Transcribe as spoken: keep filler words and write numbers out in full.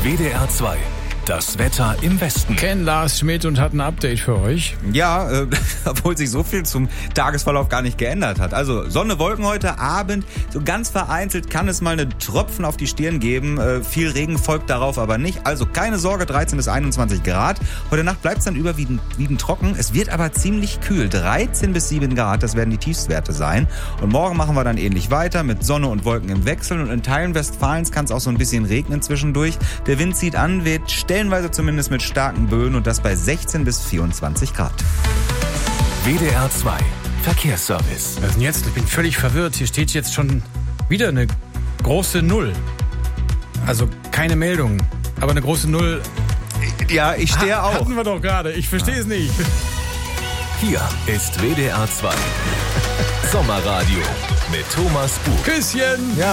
W D R zwei. Das Wetter im Westen. Ken Lars Schmidt und hat ein Update für euch. Ja, äh, obwohl sich so viel zum Tagesverlauf gar nicht geändert hat. Also Sonne, Wolken heute Abend. So ganz vereinzelt kann es mal eine Tropfen auf die Stirn geben. Äh, viel Regen folgt darauf aber nicht. Also keine Sorge, dreizehn bis einundzwanzig Grad. Heute Nacht bleibt es dann überwiegend trocken. Es wird aber ziemlich kühl. dreizehn bis sieben Grad, das werden die Tiefstwerte sein. Und morgen machen wir dann ähnlich weiter mit Sonne und Wolken im Wechsel. Und in Teilen Westfalens kann es auch so ein bisschen regnen zwischendurch. Der Wind zieht an, weht stellenweise zumindest mit starken Böen und das bei sechzehn bis vierundzwanzig Grad. W D R zwei Verkehrsservice. Was ist denn jetzt? Ich bin völlig verwirrt. Hier steht jetzt schon wieder eine große Null. Also keine Meldung, aber eine große Null. Ja, ich stehe ha- auch. Hatten wir doch gerade. Ich verstehe es nicht. Hier ist W D R zwei Sommerradio mit Thomas Buch. Küsschen. Ja.